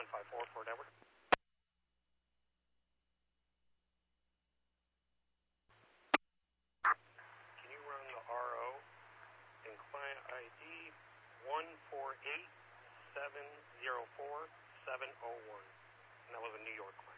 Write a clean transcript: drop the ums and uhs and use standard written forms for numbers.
1544 Fort Edward. Can you run the RO and client ID 148704-701? And that was a New York client.